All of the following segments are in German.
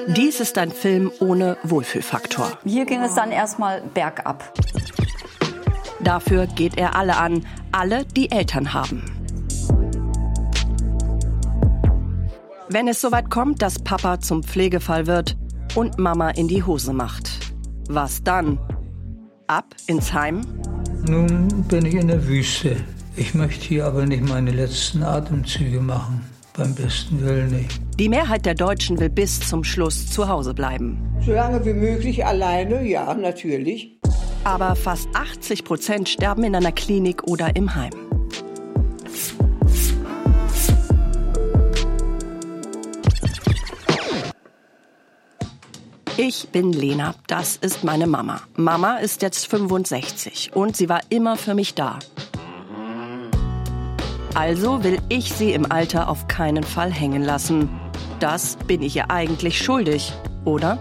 Dies ist ein Film ohne Wohlfühlfaktor. Hier ging es dann erstmal bergab. Dafür geht er alle an, alle, die Eltern haben. Wenn es soweit kommt, dass Papa zum Pflegefall wird und Mama in die Hose macht. Was dann? Ab ins Heim? Nun bin ich in der Wüste. Ich möchte hier aber nicht meine letzten Atemzüge machen. Beim besten Willen nicht. Die Mehrheit der Deutschen will bis zum Schluss zu Hause bleiben. So lange wie möglich alleine, ja, natürlich. Aber fast 80% sterben in einer Klinik oder im Heim. Ich bin Lena, das ist meine Mama. Mama ist jetzt 65 und sie war immer für mich da. Also will ich sie im Alter auf keinen Fall hängen lassen. Das bin ich ihr eigentlich schuldig, oder?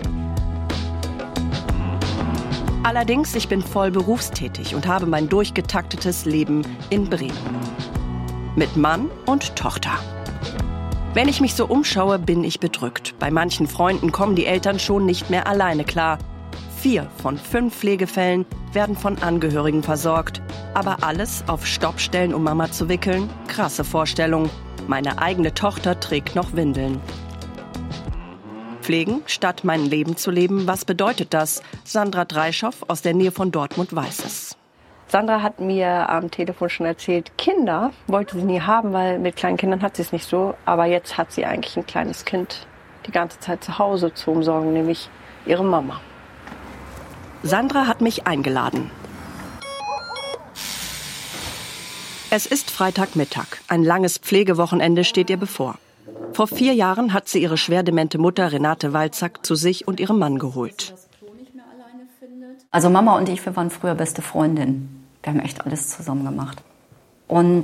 Allerdings, ich bin voll berufstätig und habe mein durchgetaktetes Leben in Bremen. Mit Mann und Tochter. Wenn ich mich so umschaue, bin ich bedrückt. Bei manchen Freunden kommen die Eltern schon nicht mehr alleine klar. 4 von 5 Pflegefällen werden von Angehörigen versorgt. Aber alles auf Stoppstellen, um Mama zu wickeln? Krasse Vorstellung. Meine eigene Tochter trägt noch Windeln. Pflegen, statt mein Leben zu leben, was bedeutet das? Sandra Dreischow aus der Nähe von Dortmund weiß es. Sandra hat mir am Telefon schon erzählt, Kinder wollte sie nie haben, weil mit kleinen Kindern hat sie es nicht so. Aber jetzt hat sie eigentlich ein kleines Kind die ganze Zeit zu Hause zu umsorgen, nämlich ihre Mama. Sandra hat mich eingeladen. Es ist Freitagmittag. Ein langes Pflegewochenende steht ihr bevor. Vor 4 Jahren hat sie ihre schwer demente Mutter Renate Walzack zu sich und ihrem Mann geholt. Also Mama und ich, wir waren früher beste Freundinnen. Wir haben echt alles zusammen gemacht. Und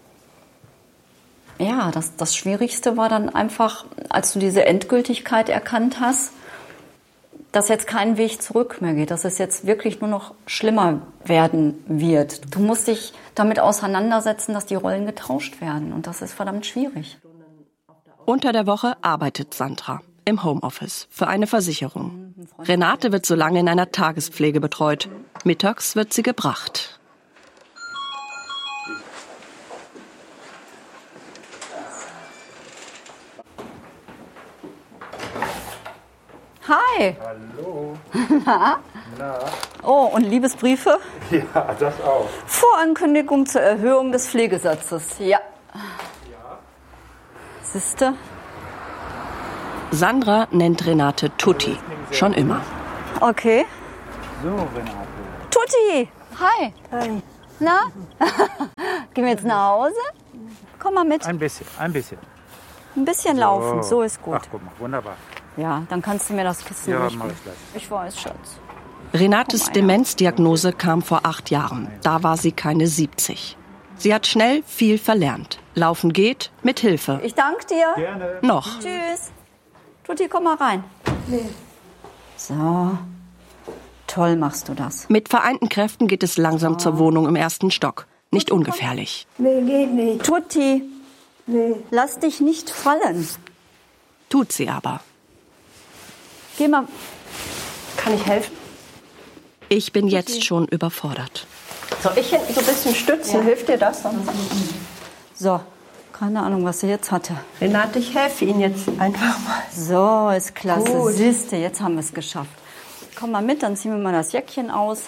ja, das Schwierigste war dann einfach, als du diese Endgültigkeit erkannt hast, dass jetzt kein Weg zurück mehr geht, dass es jetzt wirklich nur noch schlimmer werden wird. Du musst dich damit auseinandersetzen, dass die Rollen getauscht werden. Und das ist verdammt schwierig. Unter der Woche arbeitet Sandra im Homeoffice für eine Versicherung. Renate wird so lange in einer Tagespflege betreut. Mittags wird sie gebracht. Hi. Hallo. Na? Na? Oh, und Liebesbriefe? Ja, das auch. Vorankündigung zur Erhöhung des Pflegesatzes. Ja. Siehste? Sandra nennt Renate Tutti. Schon immer. Okay. So, Renate. Tutti. Hi. Hi. Na? Gehen wir jetzt nach Hause? Komm mal mit. Ein bisschen. Ein bisschen laufen, so ist gut. Ach, guck mal, wunderbar. Ja, dann kannst du mir das Kissen Ja, richten. mach ich gleich. Ich weiß, Schatz. Renates Demenzdiagnose kam vor 8 Jahren. Da war sie keine 70. Sie hat schnell viel verlernt. Laufen geht mit Hilfe. Ich danke dir. Gerne. Noch. Tschüss. Tutti, komm mal rein. Nee. So. Toll machst du das. Mit vereinten Kräften geht es langsam zur Wohnung im 1. Stock. Nicht ungefährlich. Nee, geht nicht. Tutti, Nee. lass dich nicht fallen. Tut sie aber. Geh mal. Kann ich helfen? Ich bin jetzt schon überfordert. Soll ich hinten so ein bisschen stützen? Hilft dir das? So, keine Ahnung, was sie jetzt hatte. Renate, ich helfe Ihnen jetzt einfach mal. So, ist klasse. Gut. Siehste, jetzt haben wir es geschafft. Komm mal mit, dann ziehen wir mal das Jäckchen aus.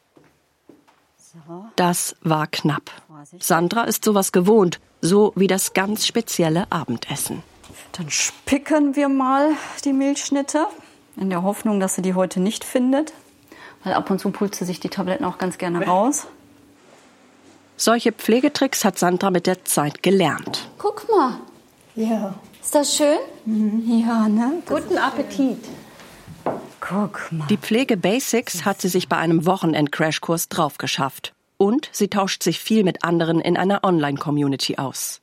So. Das war knapp. Sandra ist sowas gewohnt, so wie das ganz spezielle Abendessen. Dann spicken wir mal die Milchschnitte, in der Hoffnung, dass sie die heute nicht findet. Weil ab und zu pult sie sich die Tabletten auch ganz gerne raus. Solche Pflegetricks hat Sandra mit der Zeit gelernt. Guck mal, Ja. ist das schön? Ja, ne? Guten Appetit. Guck mal. Die Pflege-Basics hat sie sich bei einem Wochenend-Crashkurs draufgeschafft. Und sie tauscht sich viel mit anderen in einer Online-Community aus.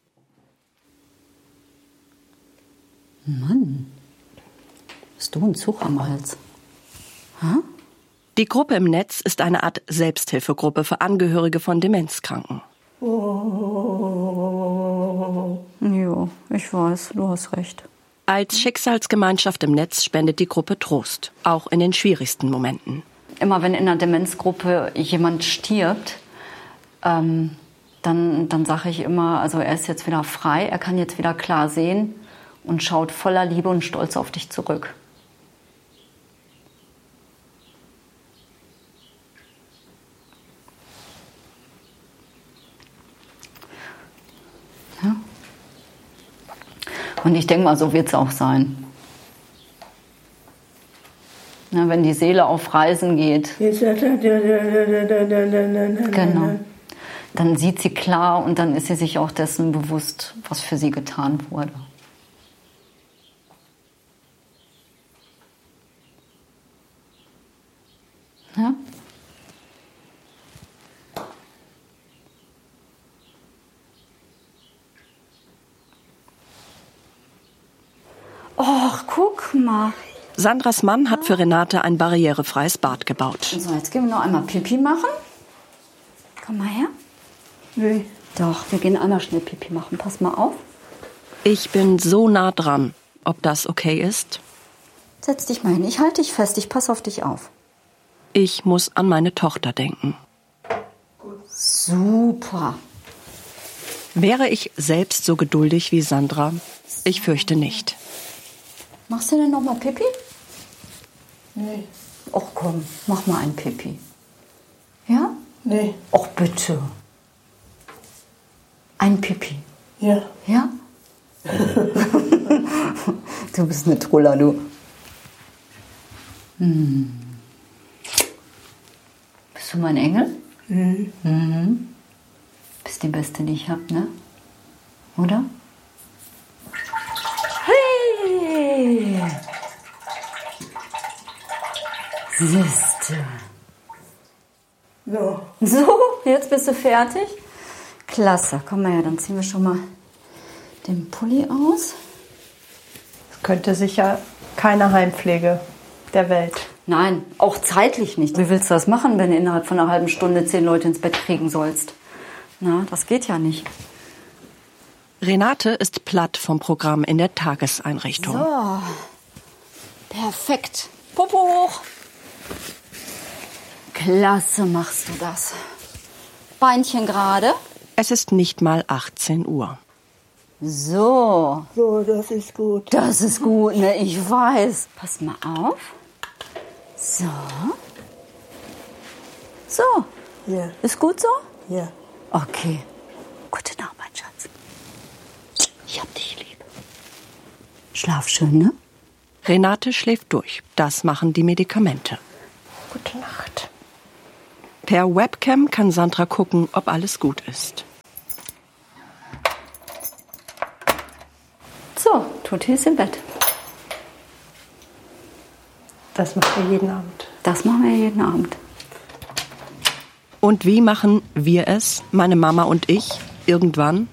Mann, hast du einen Zug am Hals? Hä? Die Gruppe im Netz ist eine Art Selbsthilfegruppe für Angehörige von Demenzkranken. Jo, ich weiß, du hast recht. Als Schicksalsgemeinschaft im Netz spendet die Gruppe Trost, auch in den schwierigsten Momenten. Immer wenn in einer Demenzgruppe jemand stirbt, dann sage ich immer, also er ist jetzt wieder frei, er kann jetzt wieder klar sehen und schaut voller Liebe und Stolz auf dich zurück. Ja. Und ich denke mal, so wird es auch sein. Na, wenn die Seele auf Reisen geht, genau, dann sieht sie klar und dann ist sie sich auch dessen bewusst, was für sie getan wurde. Ja? Och, guck mal. Sandras Mann hat für Renate ein barrierefreies Bad gebaut. So, jetzt gehen wir noch einmal Pipi machen. Komm mal her. Nee. Doch, wir gehen einmal schnell Pipi machen. Pass mal auf. Ich bin so nah dran. Ob das okay ist? Setz dich mal hin. Ich halte dich fest. Ich passe auf dich auf. Ich muss an meine Tochter denken. Super. Wäre ich selbst so geduldig wie Sandra? Ich fürchte nicht. Machst du denn noch mal Pipi? Nee. Och komm, mach mal ein Pipi. Ja? Nee. Och bitte. Ein Pipi. Ja. Ja? Du bist eine Truller, du. Bist du mein Engel? Mhm. Bist die Beste, die ich hab, ne? Oder? Hey! Siehste. So. So, jetzt bist du fertig? Klasse. Komm mal her, dann ziehen wir schon mal den Pulli aus. Es könnte sicher keine Heimpflege der Welt. Nein, auch zeitlich nicht. Wie willst du das machen, wenn du innerhalb von einer halben Stunde 10 Leute ins Bett kriegen sollst? Na, das geht ja nicht. Renate ist platt vom Programm in der Tageseinrichtung. So, perfekt. Popo hoch. Klasse machst du das. Beinchen gerade. Es ist nicht mal 18 Uhr. So, So, das ist gut. das ist gut, ne? Ich weiß. Pass mal auf. So. So, Ja. ist gut so? Ja. Okay. Gute Nacht, mein Schatz. Ich hab dich lieb. Schlaf schön, ne? Renate schläft durch. Das machen die Medikamente. Gute Nacht. Per Webcam kann Sandra gucken, ob alles gut ist. So, Tutti ist im Bett. Das macht ihr jeden Abend. Das machen wir jeden Abend. Und wie machen wir es, meine Mama und ich, irgendwann?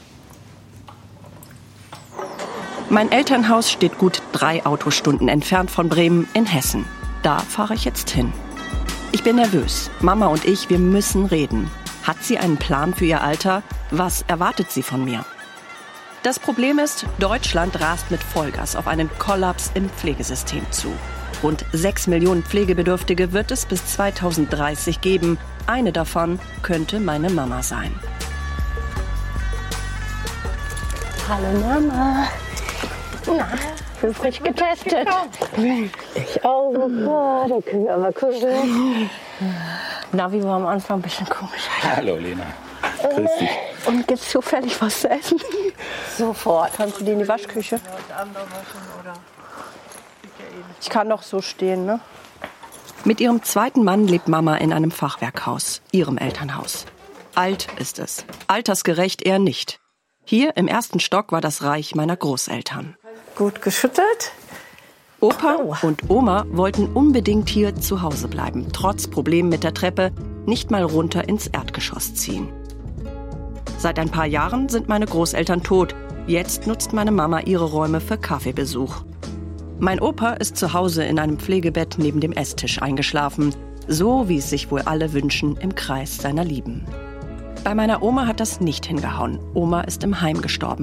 Mein Elternhaus steht gut 3 Autostunden entfernt von Bremen in Hessen. Da fahre ich jetzt hin. Ich bin nervös. Mama und ich, wir müssen reden. Hat sie einen Plan für ihr Alter? Was erwartet sie von mir? Das Problem ist, Deutschland rast mit Vollgas auf einen Kollaps im Pflegesystem zu. Rund 6 Millionen Pflegebedürftige wird es bis 2030 geben. Eine davon könnte meine Mama sein. Hallo Mama. Na, bin frisch getestet. Ich auch. Oh, da können wir aber kuscheln. Navi war am Anfang ein bisschen komisch. Hallo Lena. Grüß dich. Und gibt's zufällig was zu essen? Sofort. Kannst du die in die Waschküche? Ich kann doch so stehen, ne? Mit ihrem zweiten Mann lebt Mama in einem Fachwerkhaus, ihrem Elternhaus. Alt ist es, altersgerecht eher nicht. Hier im ersten Stock war das Reich meiner Großeltern. Gut geschüttelt. Opa und Oma wollten unbedingt hier zu Hause bleiben, trotz Problemen mit der Treppe, nicht mal runter ins Erdgeschoss ziehen. Seit ein paar Jahren sind meine Großeltern tot. Jetzt nutzt meine Mama ihre Räume für Kaffeebesuch. Mein Opa ist zu Hause in einem Pflegebett neben dem Esstisch eingeschlafen, so wie es sich wohl alle wünschen im Kreis seiner Lieben. Bei meiner Oma hat das nicht hingehauen. Oma ist im Heim gestorben.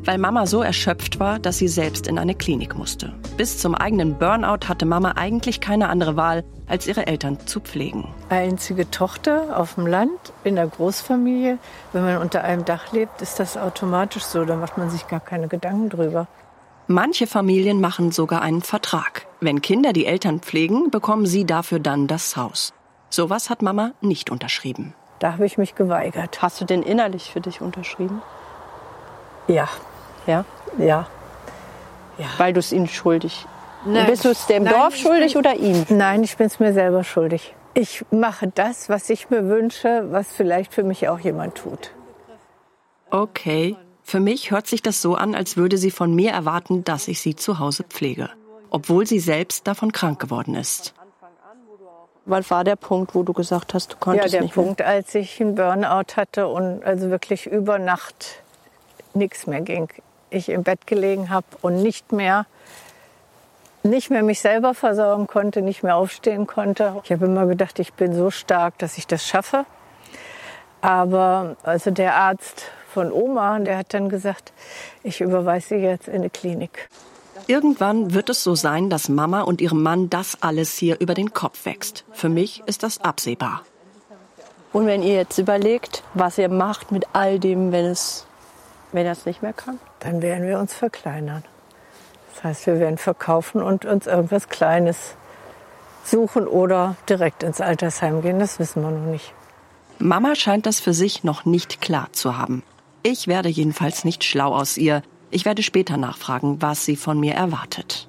weil Mama so erschöpft war, dass sie selbst in eine Klinik musste. Bis zum eigenen Burnout hatte Mama eigentlich keine andere Wahl, als ihre Eltern zu pflegen. Einzige Tochter auf dem Land, in der Großfamilie. Wenn man unter einem Dach lebt, ist das automatisch so. Da macht man sich gar keine Gedanken drüber. Manche Familien machen sogar einen Vertrag. Wenn Kinder die Eltern pflegen, bekommen sie dafür dann das Haus. Sowas hat Mama nicht unterschrieben. Da habe ich mich geweigert. Hast du denn innerlich für dich unterschrieben? Ja. Ja? Ja. Weil du es ihnen schuldig. Nein. Bist du es dem Dorf schuldig oder ihm? Nein, ich bin es mir selber schuldig. Ich mache das, was ich mir wünsche, was vielleicht für mich auch jemand tut. Okay, für mich hört sich das so an, als würde sie von mir erwarten, dass ich sie zu Hause pflege. Obwohl sie selbst davon krank geworden ist. Was war der Punkt, wo du gesagt hast, du konntest der nicht mehr? Punkt, als ich einen Burnout hatte und also wirklich über Nacht nichts mehr ging. Ich im Bett gelegen habe und nicht mehr mich selber versorgen konnte, nicht mehr aufstehen konnte. Ich habe immer gedacht, ich bin so stark, dass ich das schaffe. Aber also der Arzt von Oma, der hat dann gesagt, ich überweise sie jetzt in eine Klinik. Irgendwann wird es so sein, dass Mama und ihrem Mann das alles hier über den Kopf wächst. Für mich ist das absehbar. Und wenn ihr jetzt überlegt, was ihr macht mit all dem, wenn er es nicht mehr kann? Dann werden wir uns verkleinern. Das heißt, wir werden verkaufen und uns irgendwas Kleines suchen oder direkt ins Altersheim gehen. Das wissen wir noch nicht. Mama scheint das für sich noch nicht klar zu haben. Ich werde jedenfalls nicht schlau aus ihr. Ich werde später nachfragen, was sie von mir erwartet.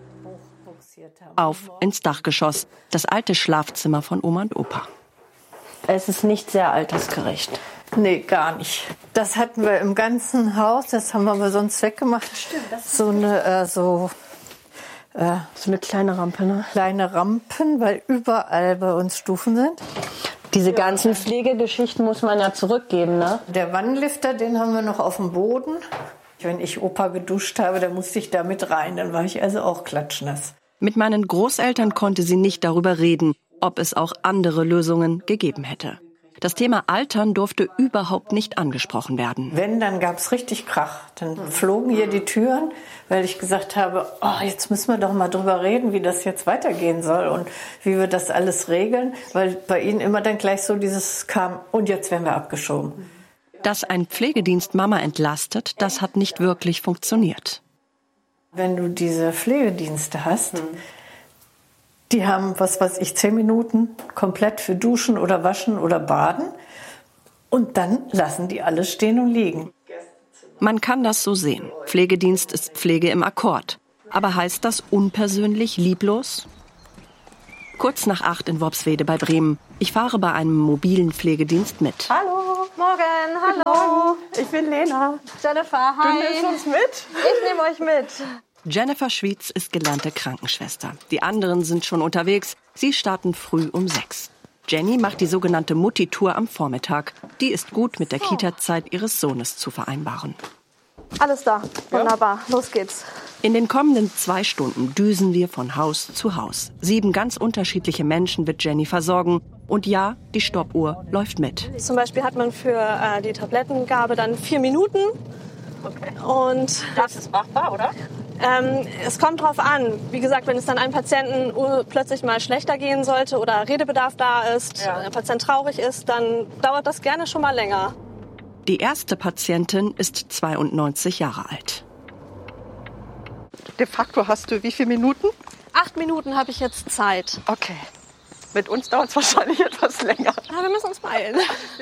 Auf ins Dachgeschoss, das alte Schlafzimmer von Oma und Opa. Es ist nicht sehr altersgerecht. Nee, gar nicht. Das hatten wir im ganzen Haus, das haben wir aber sonst weggemacht. Stimmt, so mit kleiner Rampe, ne? Kleine Rampen, weil überall bei uns Stufen sind. Diese ganzen Pflegegeschichten muss man ja zurückgeben, ne? Der Wannenlifter, den haben wir noch auf dem Boden. Wenn ich Opa geduscht habe, dann musste ich da mit rein. Dann war ich also auch klatschnass. Mit meinen Großeltern konnte sie nicht darüber reden, ob es auch andere Lösungen gegeben hätte. Das Thema Altern durfte überhaupt nicht angesprochen werden. Wenn, dann gab es richtig Krach. Dann flogen hier die Türen, weil ich gesagt habe, jetzt müssen wir doch mal drüber reden, wie das jetzt weitergehen soll und wie wir das alles regeln. Weil bei ihnen immer dann gleich so dieses kam, und jetzt werden wir abgeschoben. Dass ein Pflegedienst Mama entlastet, das hat nicht wirklich funktioniert. Wenn du diese Pflegedienste hast, die haben, 10 Minuten komplett für Duschen oder Waschen oder Baden. Und dann lassen die alles stehen und liegen. Man kann das so sehen. Pflegedienst ist Pflege im Akkord. Aber heißt das unpersönlich, lieblos? Kurz nach 8 in Worpswede bei Bremen. Ich fahre bei einem mobilen Pflegedienst mit. Hallo, morgen, hallo. Ich bin Lena. Jennifer, hi. Du nimmst uns mit? Ich nehme euch mit. Jennifer Schwietz ist gelernte Krankenschwester. Die anderen sind schon unterwegs. Sie starten früh um 6. Jenny macht die sogenannte Mutti-Tour am Vormittag. Die ist gut mit der Kita-Zeit ihres Sohnes zu vereinbaren. Alles da, wunderbar, los geht's. In den kommenden 2 Stunden düsen wir von Haus zu Haus. 7 ganz unterschiedliche Menschen wird Jenny versorgen. Und ja, die Stoppuhr läuft mit. Zum Beispiel hat man für die Tablettengabe dann 4 Minuten. Okay. Und Das ist machbar, oder? es kommt drauf an. Wie gesagt, wenn es dann einem Patienten plötzlich mal schlechter gehen sollte oder Redebedarf da ist, der Patient traurig ist, dann dauert das gerne schon mal länger. Die erste Patientin ist 92 Jahre alt. De facto hast du wie viele Minuten? 8 Minuten habe ich jetzt Zeit. Okay. Mit uns dauert es wahrscheinlich etwas länger. Aber wir müssen uns beeilen.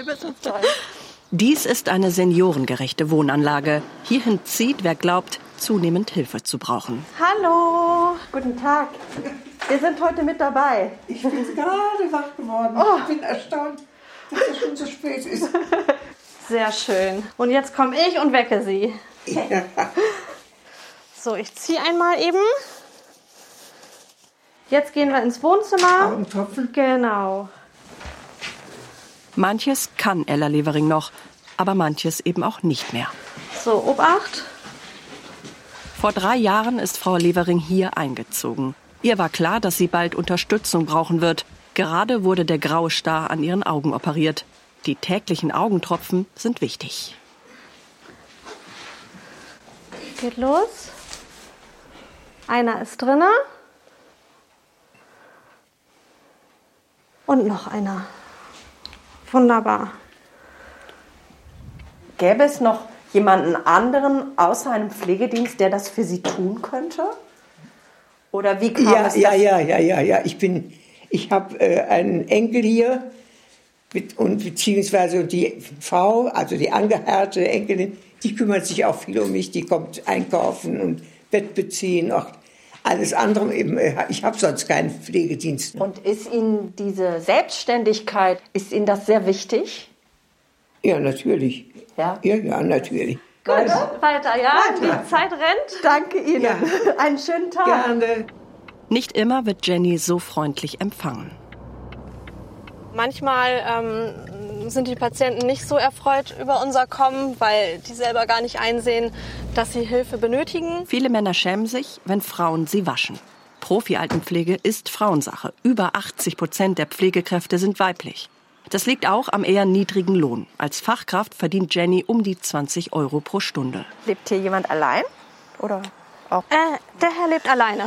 Dies ist eine seniorengerechte Wohnanlage. Hierhin zieht, wer glaubt, zunehmend Hilfe zu brauchen. Hallo, guten Tag. Wir sind heute mit dabei. Ich bin gerade wach geworden. Ich bin erstaunt, dass es schon so spät ist. Sehr schön. Und jetzt komme ich und wecke Sie. Ja. So, ich ziehe einmal eben. Jetzt gehen wir ins Wohnzimmer. Augentropfen. Genau. Manches kann Ella Levering noch, aber manches eben auch nicht mehr. So, Obacht. Vor 3 Jahren ist Frau Levering hier eingezogen. Ihr war klar, dass sie bald Unterstützung brauchen wird. Gerade wurde der graue Star an ihren Augen operiert. Die täglichen Augentropfen sind wichtig. geht los. Einer ist drinne. Und noch einer. Wunderbar. Gäbe es noch jemanden anderen außer einem Pflegedienst, der das für Sie tun könnte? Oder wie kam es? Ja. Ich habe einen Enkel hier und beziehungsweise die Frau, also die angeheiratete Enkelin, die kümmert sich auch viel um mich. Die kommt einkaufen und Bett beziehen, auch alles andere eben. Ich habe sonst keinen Pflegedienst. Und ist Ihnen diese Selbstständigkeit, ist Ihnen das sehr wichtig? Ja, natürlich. Ja, Natürlich. Gut, weiter, ja? Die Zeit rennt. Danke Ihnen. Ja. Einen schönen Tag. Gerne. Nicht immer wird Jenny so freundlich empfangen. Manchmal sind die Patienten nicht so erfreut über unser Kommen, weil die selber gar nicht einsehen, dass sie Hilfe benötigen. Viele Männer schämen sich, wenn Frauen sie waschen. Profi-Altenpflege ist Frauensache. Über 80% der Pflegekräfte sind weiblich. Das liegt auch am eher niedrigen Lohn. Als Fachkraft verdient Jenny um die 20 € pro Stunde. Lebt hier jemand allein? Oder auch? Der Herr lebt alleine.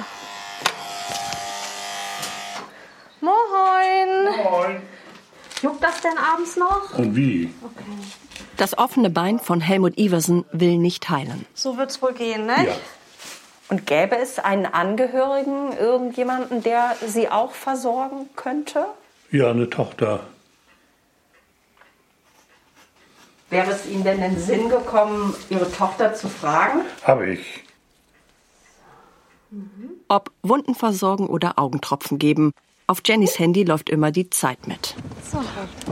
Moin. Moin. Juckt das denn abends noch? Und wie? Okay. Das offene Bein von Helmut Iversen will nicht heilen. So wird's wohl gehen, ne? Ja. Und gäbe es einen Angehörigen, irgendjemanden, der Sie auch versorgen könnte? Ja, eine Tochter. Wäre es Ihnen denn in den Sinn gekommen, Ihre Tochter zu fragen? Habe ich. Ob Wunden versorgen oder Augentropfen geben. Auf Jennys Handy läuft immer die Zeit mit. So.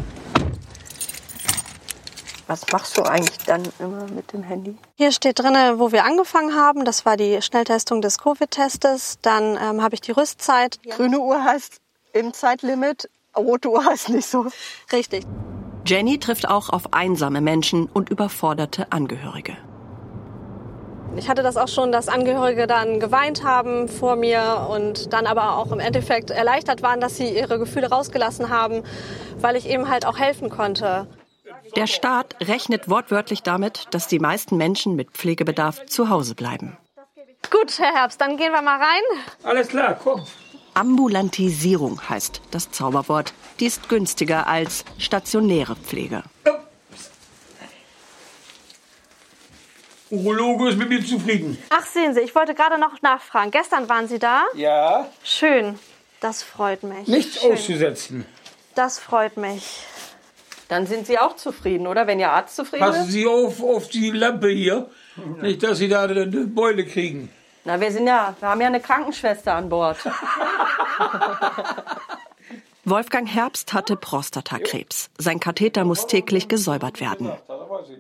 Was machst du eigentlich dann immer mit dem Handy? Hier steht drin, wo wir angefangen haben. Das war die Schnelltestung des Covid-Testes. Dann habe ich die Rüstzeit. Grüne Uhr heißt im Zeitlimit, rote Uhr heißt nicht so. Richtig. Jenny trifft auch auf einsame Menschen und überforderte Angehörige. Ich hatte das auch schon, dass Angehörige dann geweint haben vor mir und dann aber auch im Endeffekt erleichtert waren, dass sie ihre Gefühle rausgelassen haben, weil ich eben halt auch helfen konnte. Der Staat rechnet wortwörtlich damit, dass die meisten Menschen mit Pflegebedarf zu Hause bleiben. Gut, Herr Herbst, dann gehen wir mal rein. Alles klar, komm. Ambulantisierung heißt das Zauberwort. Die ist günstiger als stationäre Pflege. Urologe ist mit mir zufrieden. Ach, sehen Sie, ich wollte gerade noch nachfragen. Gestern waren Sie da? Ja, Schön. Das freut mich. nichts Schön. auszusetzen. Das freut mich. Dann sind Sie auch zufrieden, oder? Wenn Ihr Arzt zufrieden Passen ist? Sie auf die Lampe hier. Nicht, dass Sie da eine Beule kriegen. Na, wir haben ja eine Krankenschwester an Bord. Wolfgang Herbst hatte Prostatakrebs. Sein Katheter muss täglich gesäubert werden.